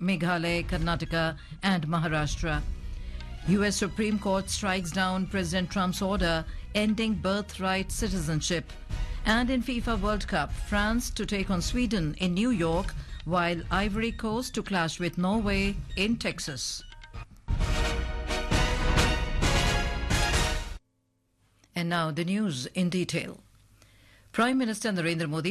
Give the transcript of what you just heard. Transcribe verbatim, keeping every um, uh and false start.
Meghalaya, Karnataka and Maharashtra. U S Supreme Court strikes down President Trump's order ending birthright citizenship. And in FIFA World Cup, France to take on Sweden in New York, while Ivory Coast to clash with Norway in Texas. And now the news in detail. Prime Minister Narendra Modi